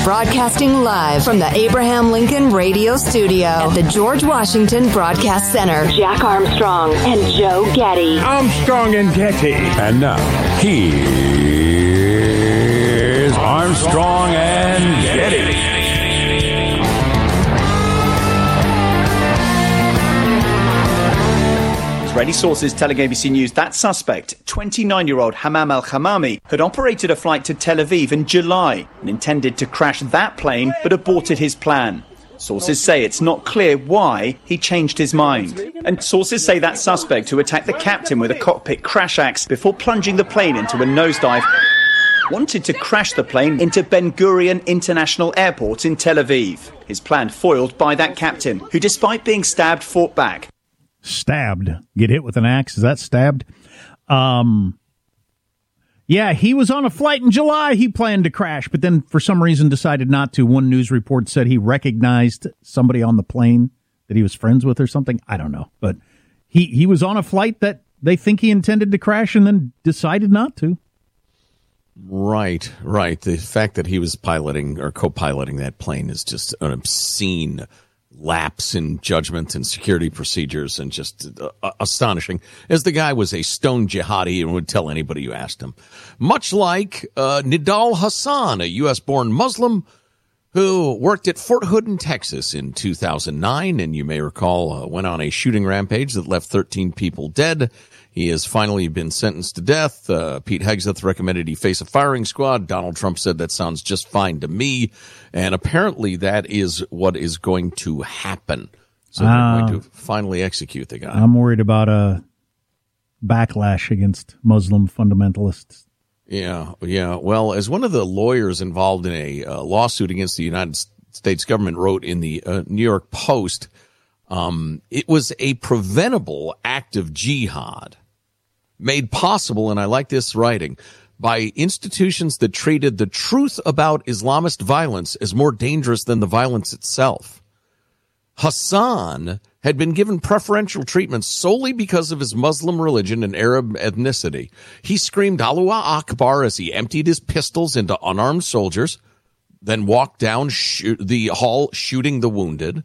Broadcasting live from the Abraham Lincoln Radio Studio at the George Washington Broadcast Center. Jack Armstrong and Joe Getty. Armstrong and Getty. And now, here's Armstrong and Getty. Israeli sources telling ABC News that suspect, 29-year-old Hamam al-Hamami, had operated a flight to Tel Aviv in July and intended to crash that plane but aborted his plan. Sources say it's not clear why he changed his mind. And sources say that suspect, who attacked the captain with a cockpit crash axe before plunging the plane into a nosedive, wanted to crash the plane into Ben Gurion International Airport in Tel Aviv. His plan foiled by that captain, who, despite being stabbed, fought back. Stabbed. Get hit with an axe. Is that stabbed? Yeah, he was on a flight in July. He planned to crash, but then for some reason decided not to. One news report said he recognized somebody on the plane that he was friends with or something. I don't know. But he was on a flight that they think he intended to crash and then decided not to. Right. The fact that he was piloting or co-piloting that plane is just an obscene lapse in judgment and security procedures, and just astonishing, as the guy was a stone jihadi and would tell anybody you asked him. Much like Nidal Hassan, a U.S.-born Muslim who worked at Fort Hood in Texas in 2009, and you may recall went on a shooting rampage that left 13 people dead. He has finally been sentenced to death. Pete Hegseth recommended he face a firing squad. Donald Trump said that sounds just fine to me. And apparently that is what is going to happen. So they're going to finally execute the guy. I'm worried about a backlash against Muslim fundamentalists. Yeah. Well, as one of the lawyers involved in a lawsuit against the United States government wrote in the New York Post, it was a preventable act of jihad made possible, and I like this writing, by institutions that treated the truth about Islamist violence as more dangerous than the violence itself. Hassan had been given preferential treatment solely because of his Muslim religion and Arab ethnicity. He screamed Allahu Akbar as he emptied his pistols into unarmed soldiers, then walked down the hall shooting the wounded.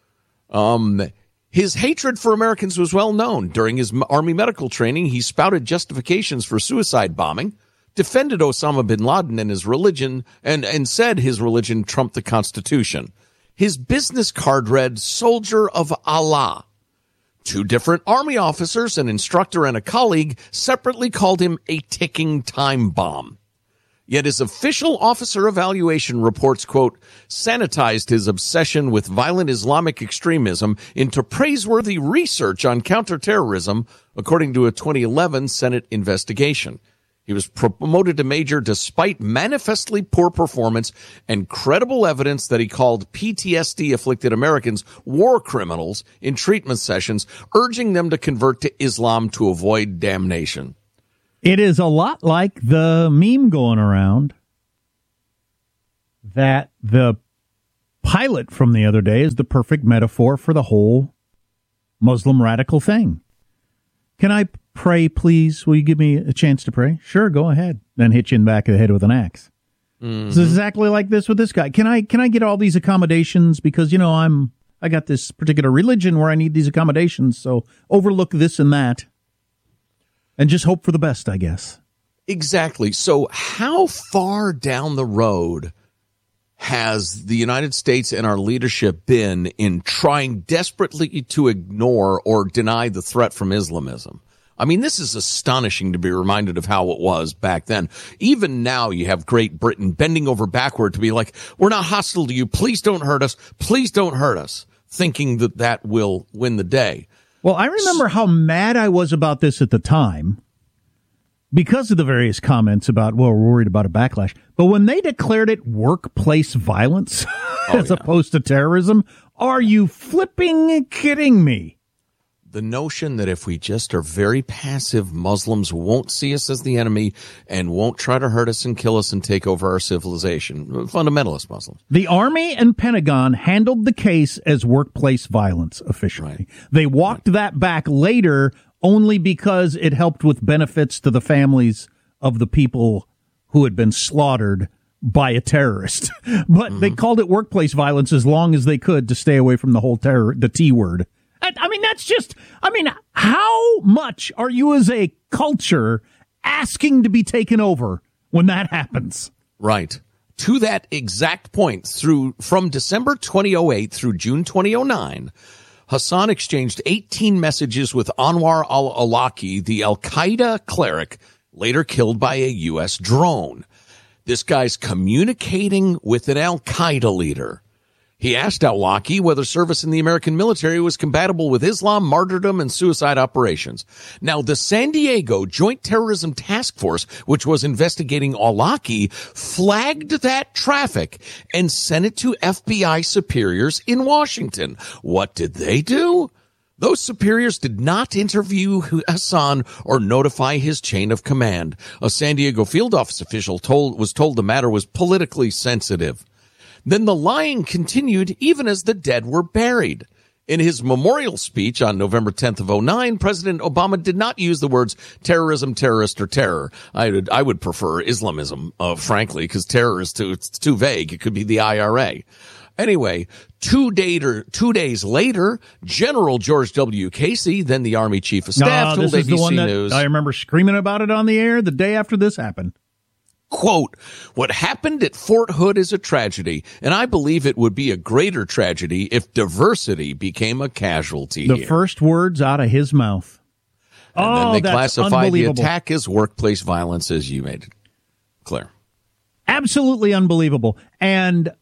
His hatred for Americans was well known. During his Army medical training, he spouted justifications for suicide bombing, defended Osama bin Laden and his religion, and said his religion trumped the Constitution. His business card read, Soldier of Allah. Two different Army officers, an instructor and a colleague, separately called him a ticking time bomb. Yet his official officer evaluation reports, quote, sanitized his obsession with violent Islamic extremism into praiseworthy research on counterterrorism, according to a 2011 Senate investigation. He was promoted to major despite manifestly poor performance and credible evidence that he called PTSD-afflicted Americans war criminals in treatment sessions, urging them to convert to Islam to avoid damnation. It is a lot like the meme going around that the pilot from the other day is the perfect metaphor for the whole Muslim radical thing. Can I pray, please? Will you give me a chance to pray? Sure, go ahead. Then hit you in the back of the head with an axe. Mm-hmm. It's exactly like this with this guy. Can I get all these accommodations because, I got this particular religion where I need these accommodations, so overlook this and that. And just hope for the best, I guess. Exactly. So how far down the road has the United States and our leadership been in trying desperately to ignore or deny the threat from Islamism? I mean, this is astonishing to be reminded of how it was back then. Even now, you have Great Britain bending over backward to be like, we're not hostile to you. Please don't hurt us. Please don't hurt us, thinking that will win the day. Well, I remember how mad I was about this at the time because of the various comments about, we're worried about a backlash. But when they declared it workplace violence as opposed to terrorism, are you flipping kidding me? The notion that if we just are very passive, Muslims won't see us as the enemy and won't try to hurt us and kill us and take over our civilization. Fundamentalist Muslims. The Army and Pentagon handled the case as workplace violence officially. Right. They walked that back later only because it helped with benefits to the families of the people who had been slaughtered by a terrorist. But they called it workplace violence as long as they could to stay away from the whole the T word. I mean, that's just, how much are you as a culture asking to be taken over when that happens? Right. To that exact point, from December 2008 through June 2009, Hassan exchanged 18 messages with Anwar al-Awlaki, the al-Qaeda cleric, later killed by a U.S. drone. This guy's communicating with an al-Qaeda leader. He asked al-Awlaki whether service in the American military was compatible with Islam, martyrdom, and suicide operations. Now, the San Diego Joint Terrorism Task Force, which was investigating al-Awlaki, flagged that traffic and sent it to FBI superiors in Washington. What did they do? Those superiors did not interview Hassan or notify his chain of command. A San Diego field office official was told the matter was politically sensitive. Then the lying continued even as the dead were buried. In his memorial speech on November 10th of 2009, President Obama did not use the words terrorism, terrorist, or terror. I would prefer Islamism, frankly, because terrorist, it's too vague. It could be the IRA. Anyway, 2 days later, General George W. Casey, then the Army Chief of Staff, told ABC News. I remember screaming about it on the air the day after this happened. Quote, what happened at Fort Hood is a tragedy, and I believe it would be a greater tragedy if diversity became a casualty The here. first words out of his mouth. And then they classified the unbelievable. attack as workplace violence, as you made it clear. Absolutely unbelievable. And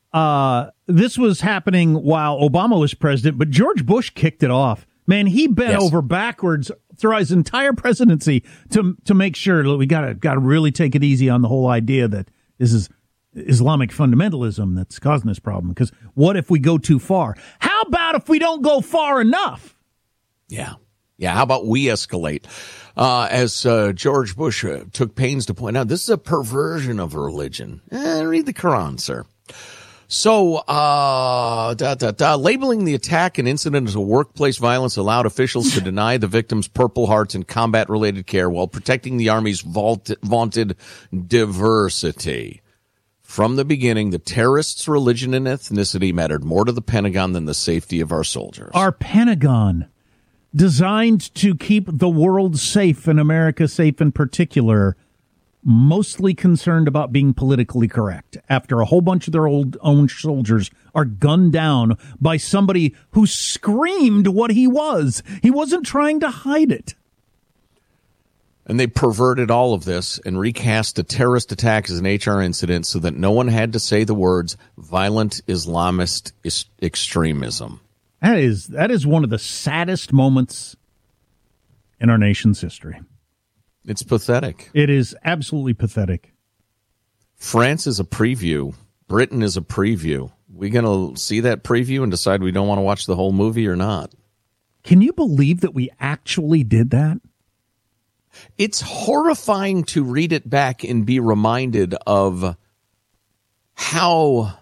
this was happening while Obama was president, but George Bush kicked it off. Man, he bent over backwards throughout his entire presidency to make sure that we gotta really take it easy on the whole idea that this is Islamic fundamentalism that's causing this problem. Because what if we go too far? How about if we don't go far enough? Yeah. How about we escalate? As George Bush took pains to point out, this is a perversion of religion. Read the Quran, sir. So, labeling the attack and incident as a workplace violence allowed officials to deny the victims Purple Hearts and combat-related care while protecting the Army's vaunted diversity. From the beginning, the terrorists' religion and ethnicity mattered more to the Pentagon than the safety of our soldiers. Our Pentagon, designed to keep the world safe and America safe in particular, mostly concerned about being politically correct after a whole bunch of their own soldiers are gunned down by somebody who screamed what he was. He wasn't trying to hide it. And they perverted all of this and recast the terrorist attack as an HR incident so that no one had to say the words violent Islamist extremism. That is one of the saddest moments in our nation's history. It's pathetic. It is absolutely pathetic. France is a preview. Britain is a preview. We going to see that preview and decide we don't want to watch the whole movie or not? Can you believe that we actually did that? It's horrifying to read it back and be reminded of how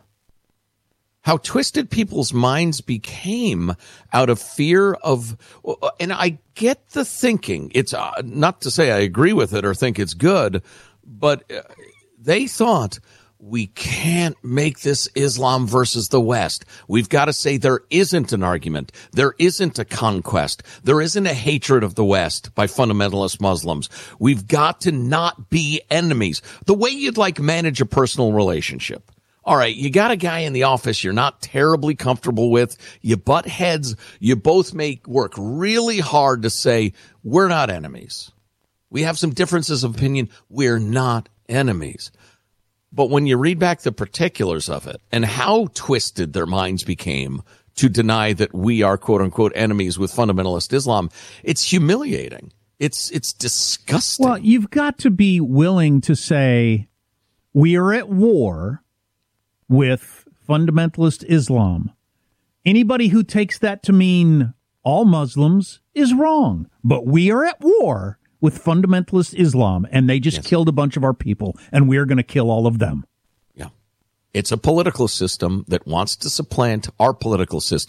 twisted people's minds became out of fear of, and I get the thinking. It's not to say I agree with it or think it's good, but they thought we can't make this Islam versus the West. We've got to say there isn't an argument. There isn't a conquest. There isn't a hatred of the West by fundamentalist Muslims. We've got to not be enemies. The way you'd manage a personal relationship. All right, you got a guy in the office you're not terribly comfortable with. You butt heads. You both work really hard to say, we're not enemies. We have some differences of opinion. We're not enemies. But when you read back the particulars of it and how twisted their minds became to deny that we are, quote unquote, enemies with fundamentalist Islam, it's humiliating. It's disgusting. Well, you've got to be willing to say we are at war with fundamentalist Islam. Anybody who takes that to mean all Muslims is wrong. But we are at war with fundamentalist Islam, and they just killed a bunch of our people, and we're going to kill all of them. Yeah. It's a political system that wants to supplant our political system.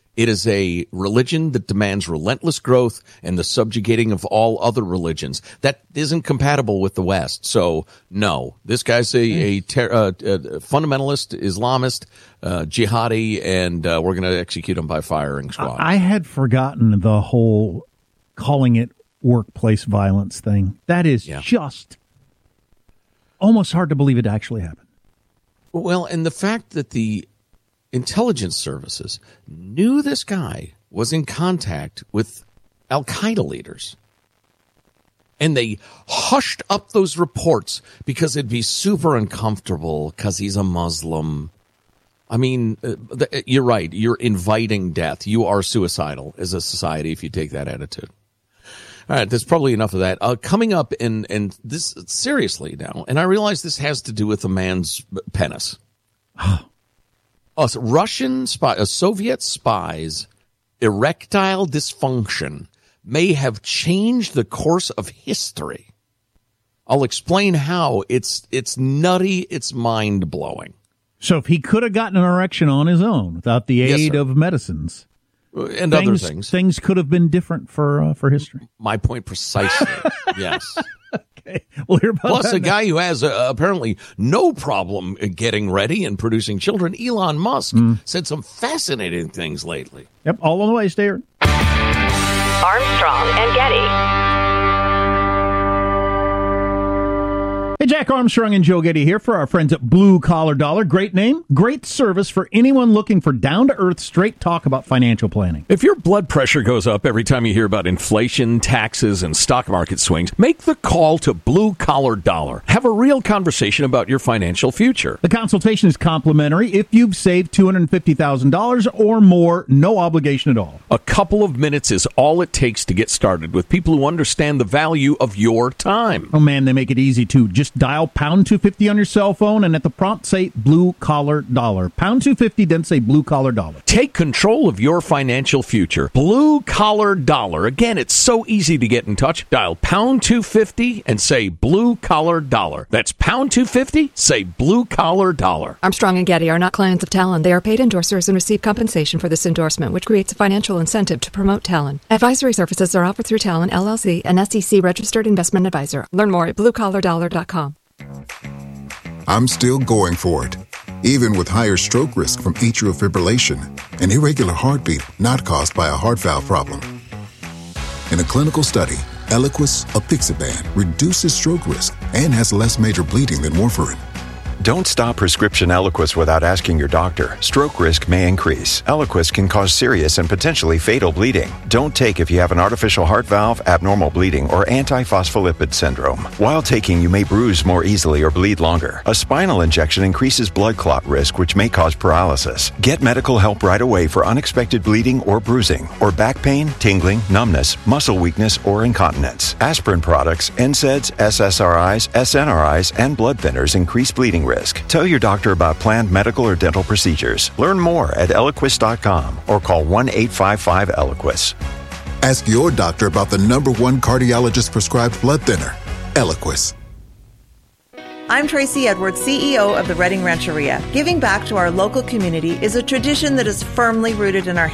It is a religion that demands relentless growth and the subjugating of all other religions. That isn't compatible with the West. So, no, this guy's a fundamentalist, Islamist, jihadi, and we're going to execute him by firing squad. I had forgotten the whole calling it workplace violence thing. That is just almost hard to believe it actually happened. Well, and the fact that the intelligence services knew this guy was in contact with Al-Qaeda leaders, and they hushed up those reports because it'd be super uncomfortable because he's a Muslim. I mean, you're right. You're inviting death. You are suicidal as a society if you take that attitude. All right, there's probably enough of that. Coming up, and this seriously now, and I realize this has to do with a man's penis. Soviet spies' erectile dysfunction may have changed the course of history. I'll explain how. It's nutty. It's mind-blowing. So if he could have gotten an erection on his own without the aid of medicines and other things could have been different for history. My point precisely. Yes. Okay. We'll hear about Plus, that a guy who has apparently no problem getting ready and producing children, Elon Musk, said some fascinating things lately. Yep, all on the way. Stay here. Armstrong and Getty. Hey, Jack Armstrong and Joe Getty here for our friends at Blue Collar Dollar. Great name, great service for anyone looking for down-to-earth, straight talk about financial planning. If your blood pressure goes up every time you hear about inflation, taxes, and stock market swings, make the call to Blue Collar Dollar. Have a real conversation about your financial future. The consultation is complimentary if you've saved $250,000 or more, no obligation at all. A couple of minutes is all it takes to get started with people who understand the value of your time. Oh, man, they make it easy, too. Just dial pound 250 on your cell phone, and at the prompt say Blue Collar Dollar. Pound 250, then say Blue Collar Dollar. Take control of your financial future. Blue Collar Dollar. Again, it's so easy to get in touch. Dial pound 250 and say Blue Collar Dollar. That's pound 250, say Blue Collar Dollar. Armstrong and Getty are not clients of Talon. They are paid endorsers and receive compensation for this endorsement, which creates a financial incentive to promote Talon. Advisory services are offered through Talon, LLC, an SEC-registered investment advisor. Learn more at bluecollardollar.com. I'm still going for it, even with higher stroke risk from atrial fibrillation, an irregular heartbeat not caused by a heart valve problem. In a clinical study, Eliquis apixaban reduces stroke risk and has less major bleeding than warfarin. Don't stop prescription Eliquis without asking your doctor. Stroke risk may increase. Eliquis can cause serious and potentially fatal bleeding. Don't take if you have an artificial heart valve, abnormal bleeding, or antiphospholipid syndrome. While taking, you may bruise more easily or bleed longer. A spinal injection increases blood clot risk, which may cause paralysis. Get medical help right away for unexpected bleeding or bruising, or back pain, tingling, numbness, muscle weakness, or incontinence. Aspirin products, NSAIDs, SSRIs, SNRIs, and blood thinners increase bleeding risk. Tell your doctor about planned medical or dental procedures. Learn more at Eliquis.com or call 1-855-ELIQUIS. Ask your doctor about the #1 cardiologist-prescribed blood thinner, Eliquis. I'm Tracy Edwards, CEO of the Redding Rancheria. Giving back to our local community is a tradition that is firmly rooted in our